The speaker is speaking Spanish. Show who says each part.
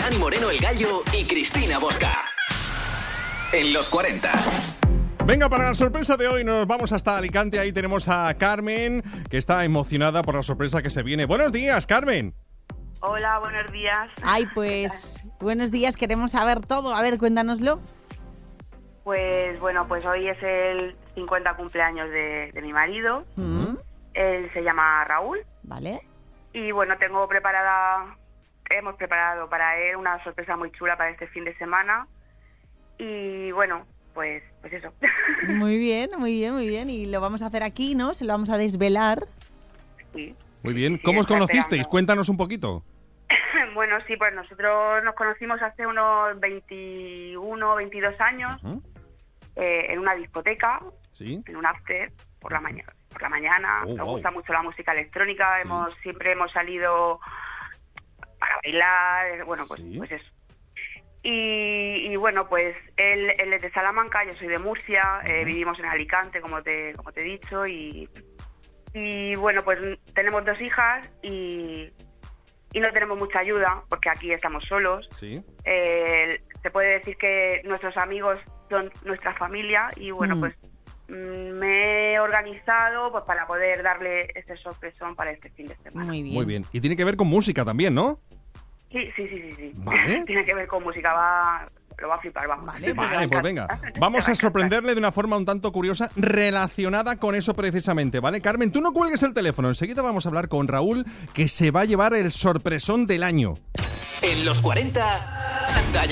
Speaker 1: Dani Moreno el Gallo y Cristina Bosca. En los 40.
Speaker 2: Venga, para la sorpresa de hoy nos vamos hasta Alicante. Ahí tenemos a Carmen, que está emocionada por la sorpresa que se viene. Buenos días, Carmen.
Speaker 3: Hola, buenos días.
Speaker 4: Ay, pues, buenos días, queremos saber todo. A ver, cuéntanoslo.
Speaker 3: Pues bueno, pues hoy es el 50 cumpleaños de mi marido. Él se llama Raúl.
Speaker 4: Vale.
Speaker 3: Y bueno, hemos preparado para él una sorpresa muy chula para este fin de semana. Y bueno, pues eso.
Speaker 4: Muy bien, muy bien, muy bien. Y lo vamos a hacer aquí, ¿no? Se lo vamos a desvelar.
Speaker 3: Sí.
Speaker 2: Muy bien.
Speaker 3: Sí,
Speaker 2: ¿Cómo os
Speaker 3: está
Speaker 2: conocisteis?
Speaker 3: esperando.
Speaker 2: Cuéntanos un poquito.
Speaker 3: Bueno, sí, pues nosotros nos conocimos hace unos 21, 22 años en una discoteca,
Speaker 2: Sí.
Speaker 3: en un after, por la mañana.
Speaker 2: Oh,
Speaker 3: Nos
Speaker 2: wow.
Speaker 3: gusta mucho la música electrónica,
Speaker 2: Sí.
Speaker 3: siempre hemos salido para bailar, bueno, pues,
Speaker 2: Sí.
Speaker 3: pues eso. Y bueno, pues él es de Salamanca, yo soy de Murcia, vivimos en Alicante, como te he dicho, y bueno, pues tenemos 2 hijas y no tenemos mucha ayuda, porque aquí estamos solos.
Speaker 2: Sí.
Speaker 3: Se puede decir que nuestros amigos son nuestra familia y bueno, pues me he organizado pues para poder darle este sorpresón para este fin de semana.
Speaker 4: Muy bien.
Speaker 2: Muy bien. Y tiene que ver con música también, ¿no?
Speaker 3: Sí.
Speaker 2: Vale.
Speaker 3: Tiene que ver con música, lo va a flipar, vamos.
Speaker 4: Vale,
Speaker 2: Vale, pues venga. Vamos a sorprenderle de una forma un tanto curiosa relacionada con eso precisamente, ¿vale? Carmen, tú no cuelgues el teléfono. Enseguida vamos a hablar con Raúl, que se va a llevar el sorpresón del año.
Speaker 1: En los 40,